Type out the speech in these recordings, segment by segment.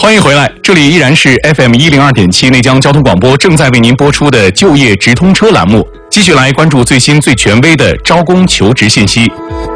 欢迎回来，这里依然是 FM102.7内江交通广播正在为您播出的就业直通车栏目，继续来关注最新最权威的招工求职信息。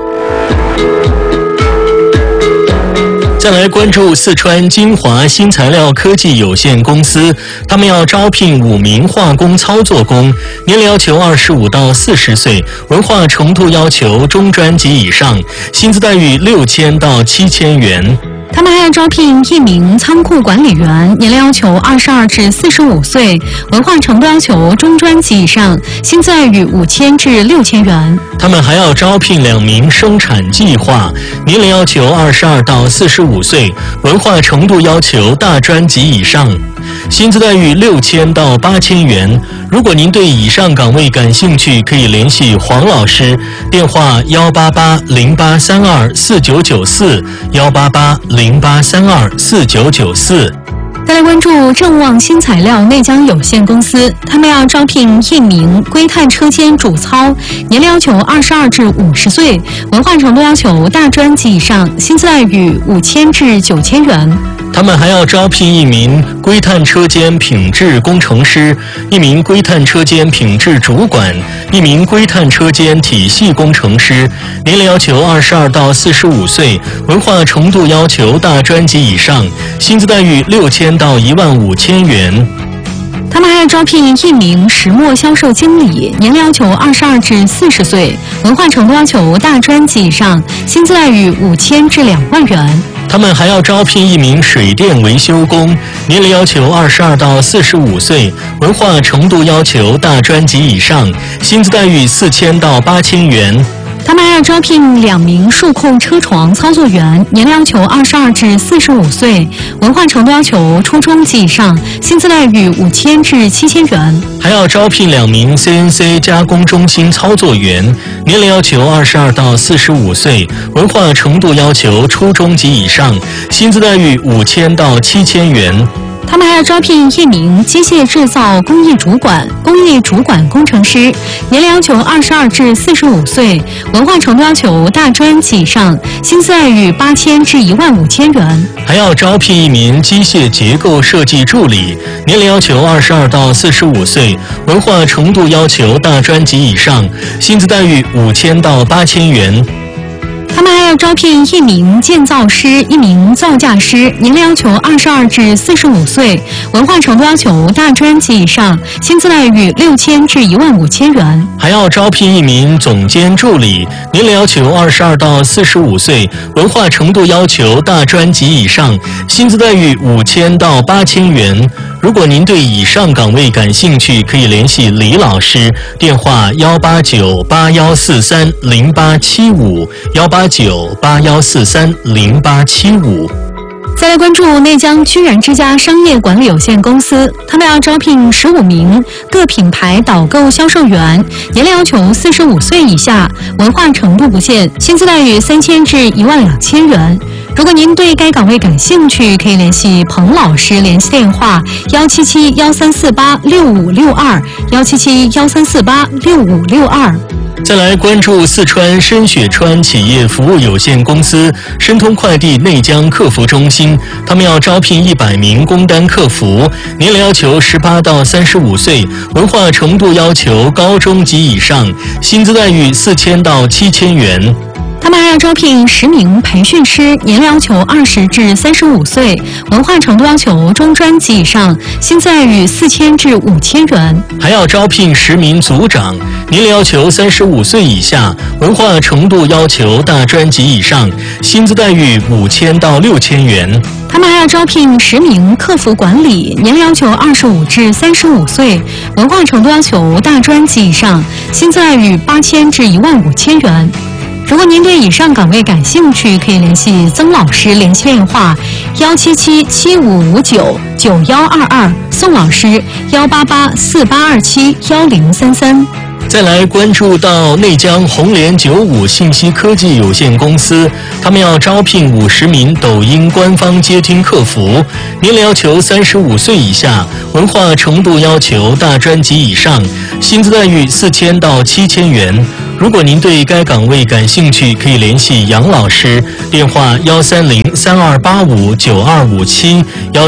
再来关注四川金华新材料科技有限公司，他们要招聘5名化工操作工，年龄要求25到40岁，文化程度要求中专及以上，薪资待遇6000到7000元。 他们还要招聘1名仓库管理员，年龄要求22至45岁，文化程度要求中专及以上，薪资待遇5000至6000元。 他们还要招聘2名生产计划，年龄要求22到45岁，文化程度要求大专及以上，薪资待遇6000到8000元。如果您对以上岗位感兴趣，可以联系黄老师，电话18808324994，18808324994。 再来关注正旺新材料内江有限公司，他们要招聘1名硅碳车间主操，年龄要求22至50岁，文化程度要求大专及以上，薪资待遇5000至9000元。 他们还要招聘1名硅碳车间品质工程师，1名硅碳车间品质主管，1名硅碳车间体系工程师，年龄要求22到45岁，文化程度要求大专及以上，薪资待遇6000到15000元。 他们还要招聘1名石墨销售经理，年龄要求22至40岁，文化程度要求大专及以上，薪资待遇5000至2万元。 他们还要招聘1名水电维修工，年龄要求22到45岁，文化程度要求大专及以上，薪资待遇4000到8000元。 他们还要招聘2名数控车床操作员，年龄要求22至45岁，文化程度要求初中及以上，薪资待遇5000至7000元。 还要招聘2名 CNC 加工中心操作员，年龄要求22到45岁，文化程度要求初中及以上，薪资待遇5000到7000元。 他们还要招聘1名机械制造工艺主管工程师，年龄要求22至45岁，文化程度要求大专及以上，薪资待遇8000至15000元。 还要招聘1名机械结构设计助理，年龄要求22到45岁，文化程度要求大专及以上，薪资待遇5000到8000元。 他们还要招聘1名建造师、1名造价师，年龄要求22至45岁，文化程度要求大专及以上，薪资待遇6000至15000元。 还要招聘1名总监助理，年龄要求22到45岁，文化程度要求大专及以上，薪资待遇5000到8000元。如果您对以上岗位感兴趣，可以联系李老师，电话18981430875，18981430875。 再来关注内江居然之家商业管理有限公司，他们要招聘15名各品牌导购销售员，年龄要求45岁以下，文化程度不限，薪资待遇3000至12000元。如果您对该岗位感兴趣，可以联系彭老师，联系电话17713486562，17713486562。 再来关注四川深雪川企业服务有限公司申通快递内江客服中心，他们要招聘100名工单客服，年龄要求18到35岁，文化程度要求高中及以上，薪资待遇4000到7000元。 他们还要招聘10名培训师，年龄要求20至35岁，文化程度要求中专及以上，薪资待遇4000至5000元。 还要招聘10名组长，年龄要求35岁以下，文化程度要求大专及以上，薪资待遇5000到6000元。 他们还要招聘10名客服管理，年龄要求25至35岁，文化程度要求大专及以上，薪资待遇8000至15000元。如果您对以上岗位感兴趣，可以联系曾老师，联系电话17775599122，宋老师18848271033。 再来关注到内江红联95信息科技有限公司，他们要招聘50名抖音官方接听客服，年龄要求35岁以下，文化程度要求大专级以上，薪资待遇4000到7000元。如果您对该岗位感兴趣，可以联系杨老师，电话130-3285-9257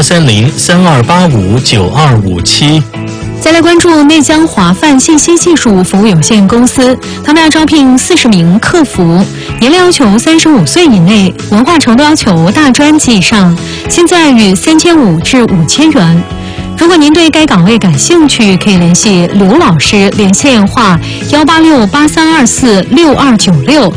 130-3285-9257。 再来关注内江华范信息技术服务有限公司，他们要招聘40名客服，年龄要求35岁以内，文化程度要求大专及以上，薪资待遇3500至5000元。如果您对该岗位感兴趣，可以联系刘老师，联系电话18683246296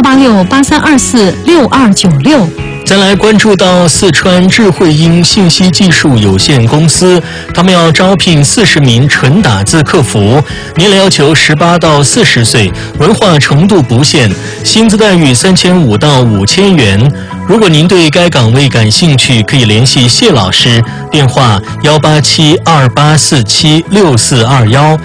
18683246296。 再来关注到四川智慧英信息技术有限公司，他们要招聘40名纯打字客服，年龄要求18到40岁，文化程度不限，薪资待遇3500到5000元。如果您对该岗位感兴趣，可以联系谢老师，电话18728476421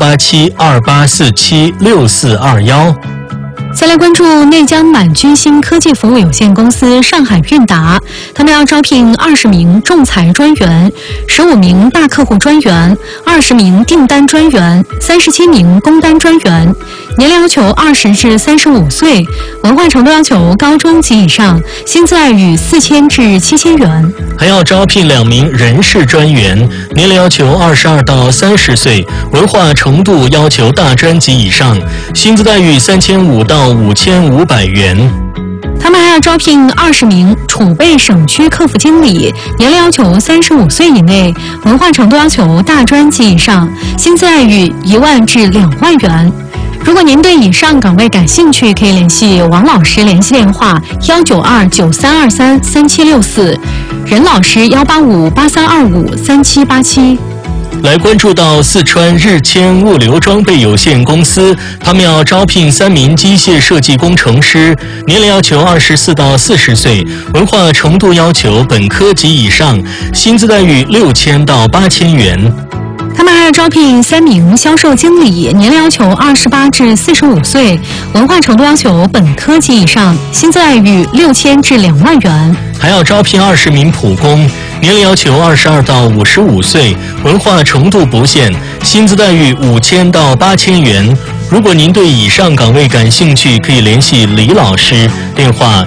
18728476421。 再来关注内江满居新科技服务有限公司上海韵达，他们要招聘20名仲裁专员、15名大客户专员、20名订单专员、37名工单专员，年龄要求20至35岁，文化程度要求高中及以上，薪资待遇4000至7000元。 还要招聘2名人事专员，年龄要求22到30岁，文化程度要求大专及以上，薪资待遇3500到5500元。 他们还要招聘20名储备省区客服经理，年龄要求35岁以内，文化程度要求大专及以上，薪资待遇1万至2万元。如果您对以上岗位感兴趣，可以联系王老师，联系电话19293233764，任老师18583253787。 来关注到四川日谦物流装备有限公司，他们要招聘3名机械设计工程师，年龄要求24到40岁，文化程度要求本科及以上，薪资待遇6000到8000元。 他们还要招聘3名销售经理，年龄要求28至45岁，文化程度要求本科及以上，薪资待遇6000至2万元。 还要招聘20名普工，年龄要求22到55岁，文化程度不限，薪资待遇5000到8000元。如果您对以上岗位感兴趣，可以联系李老师，电话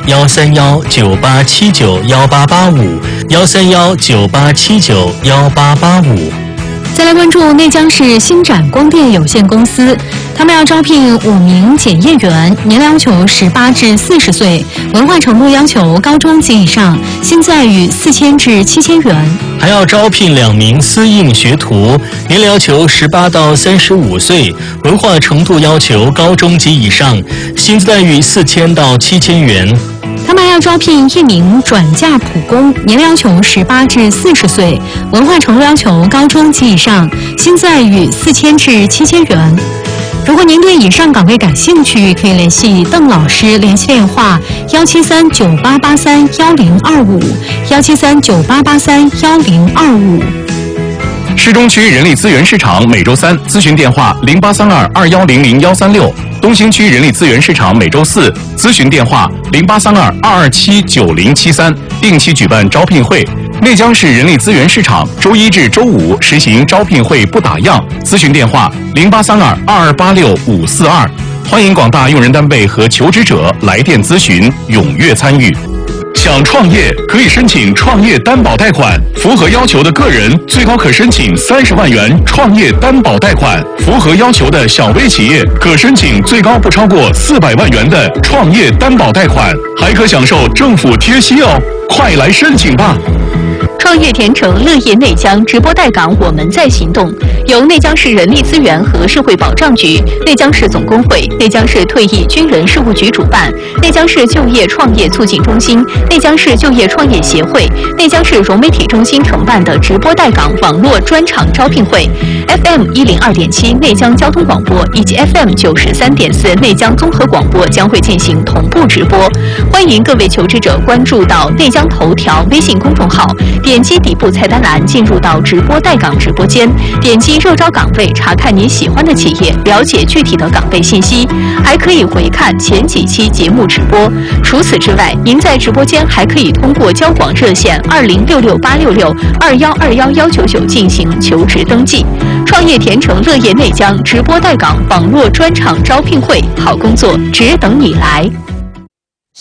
13198791885 13198791885。 再来关注内江市新展光电有限公司，他们要招聘5名检验员，年龄要求18至40岁，文化程度要求高中及以上，薪资待遇4000至7000元。 还要招聘2名私印学徒，年龄要求18到35岁，文化程度要求高中及以上，薪资待遇4000到7000元。 他们还要招聘1名转嫁普工，年龄要求18至40岁，文化程度要求高中及以上，薪资待遇4000至7000元。如果您对以上岗位感兴趣，可以联系邓老师，联系电话17398831025 17398831025。 市中区人力资源市场每周3咨询电话083221000136，东兴区人力资源市场每周4咨询电话083222797073，定期举办招聘会。内江市人力资源市场周1至周5实行招聘会不打烊，咨询电话0832228542。欢迎广大用人单位和求职者来电咨询，踊跃参与。想创业可以申请创业担保贷款，符合要求的个人最高可申请30万元创业担保贷款，符合要求的小微企业可申请最高不超过400万元的创业担保贷款，还可享受政府贴息哦！快来申请吧！ 创业甜城乐业内江直播带岗，我们在行动。由内江市人力资源和社会保障局、内江市总工会、内江市退役军人事务局主办，内江市就业创业促进中心、内江市就业创业协会、内江市融媒体中心承办的直播带岗网络专场招聘会。FM 102.7内江交通广播以及 FM 93.4内江综合广播将会进行同步直播，欢迎各位求职者关注到内江头条微信公众号，点点击底部菜单栏进入到直播带岗直播间，点击热招岗位，查看你喜欢的企业，了解具体的岗位信息，还可以回看前几期节目直播。除此之外，您在直播间还可以通过交广热线20668662121199进行求职登记。创业甜城乐业内江直播带岗网络专场招聘会，好工作只等你来。